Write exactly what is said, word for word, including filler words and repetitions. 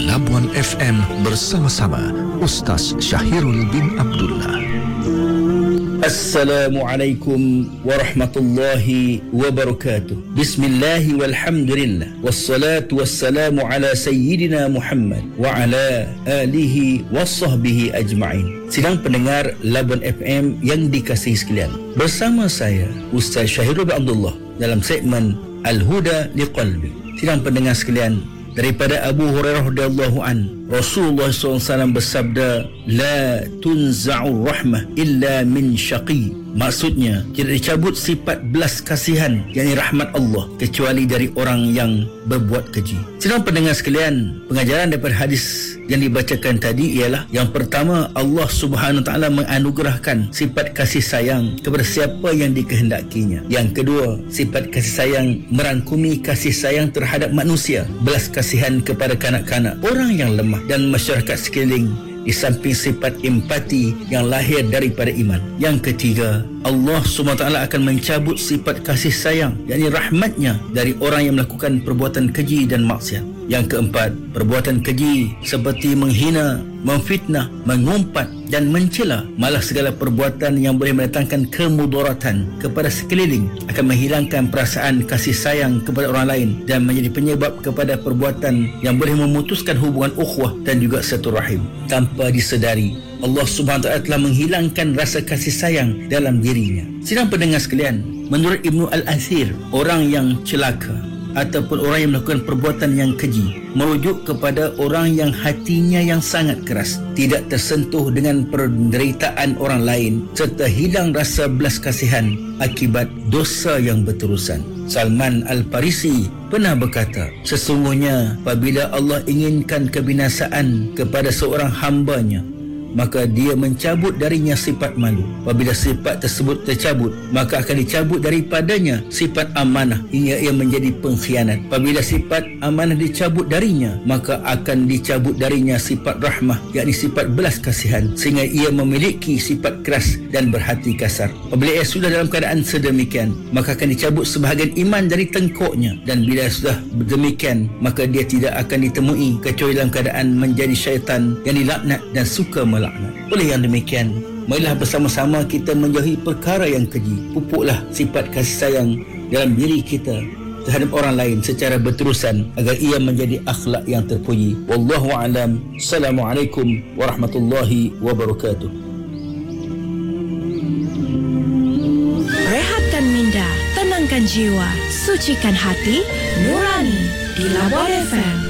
Labuan F M bersama-sama Ustaz Syahirul bin Abdullah. Assalamualaikum warahmatullahi wabarakatuh. Bismillahi walhamdulillah. Wassalatu wassalamu ala sayyidina Muhammad wa ala alihi wassahbihi ajma'in. Sidang pendengar Labuan F M yang dikasihi sekalian, bersama saya Ustaz Syahirul bin Abdullah dalam segmen Al-Huda Liqalbi. Sidang pendengar sekalian, daripada Abu Hurairah radhiyallahu an, Rasulullah sallallahu alaihi wasallam bersabda, la tunza'ur rahmah illa min syaqi. Maksudnya, tidak dicabut sifat belas kasihan, yakni rahmat Allah, kecuali dari orang yang berbuat keji. Sedang pendengar sekalian, pengajaran daripada hadis yang dibacakan tadi ialah, yang pertama, Allah Subhanahu Wa Taala menganugerahkan sifat kasih sayang kepada siapa yang dikehendakinya. Yang kedua, sifat kasih sayang merangkumi kasih sayang terhadap manusia, belas kasihan kepada kanak-kanak, orang yang lemah dan masyarakat sekeliling, di samping sifat empati yang lahir daripada iman. Yang ketiga, Allah subhanahu wa taala akan mencabut sifat kasih sayang, yakni rahmatnya, dari orang yang melakukan perbuatan keji dan maksiat. Yang keempat, perbuatan keji seperti menghina, memfitnah, mengumpat dan mencela, malah segala perbuatan yang boleh mendatangkan kemudaratan kepada sekeliling, akan menghilangkan perasaan kasih sayang kepada orang lain dan menjadi penyebab kepada perbuatan yang boleh memutuskan hubungan ukhuwah dan juga silaturahim. Tanpa disedari, Allah subhanahu wa taala telah menghilangkan rasa kasih sayang dalam dirinya. Sidang pendengar sekalian, menurut Ibnu Al-Athir, orang yang celaka ataupun orang yang melakukan perbuatan yang keji merujuk kepada orang yang hatinya yang sangat keras, tidak tersentuh dengan penderitaan orang lain, serta hilang rasa belas kasihan akibat dosa yang berterusan. Salman Al-Farisi pernah berkata, sesungguhnya apabila Allah inginkan kebinasaan kepada seorang hambanya, maka dia mencabut darinya sifat malu. Apabila sifat tersebut tercabut, maka akan dicabut daripadanya sifat amanah hingga ia menjadi pengkhianat. Apabila sifat amanah dicabut darinya, maka akan dicabut darinya sifat rahmah, yakni sifat belas kasihan, sehingga ia memiliki sifat keras dan berhati kasar. Apabila ia sudah dalam keadaan sedemikian, maka akan dicabut sebahagian iman dari tengkuknya, dan bila sudah demikian, maka dia tidak akan ditemui kecuali dalam keadaan menjadi syaitan yang dilaknat dan suka melaknat. Oleh yang demikian, marilah bersama-sama kita menjauhi perkara yang keji. Pupuklah sifat kasih sayang dalam diri kita terhadap orang lain secara berterusan agar ia menjadi akhlak yang terpuji. Wallahu a'lam. Assalamualaikum warahmatullahi wabarakatuh. Rehatkan minda, tenangkan jiwa, sucikan hati, nurani di Labuan F M.